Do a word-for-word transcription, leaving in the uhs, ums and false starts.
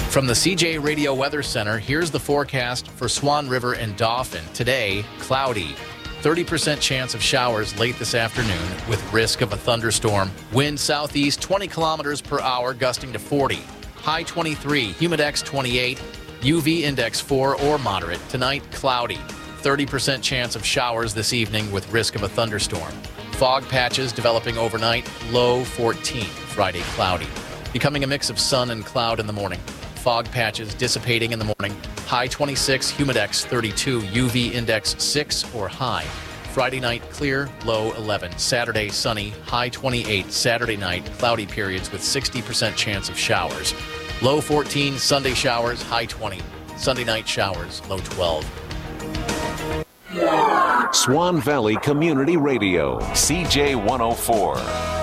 From the C J Radio Weather Center, here's the forecast for Swan River and Dauphin. Today, cloudy. thirty percent chance of showers late this afternoon with risk of a thunderstorm. Wind southeast twenty kilometers per hour, gusting to forty. High twenty-three, humidex twenty-eight, U V index four or moderate. Tonight, cloudy. thirty percent chance of showers this evening with risk of a thunderstorm. Fog patches developing overnight, low fourteen. Friday, cloudy. Becoming a mix of sun and cloud in the morning. Fog patches dissipating in the morning. High twenty-six, humidex thirty-two, U V index six or high. Friday night, clear, low eleven. Saturday, sunny, high twenty-eight. Saturday night, cloudy periods with sixty percent chance of showers. Low fourteen, Sunday showers, high twenty. Sunday night showers, low twelve. Swan Valley Community Radio, C J one oh four.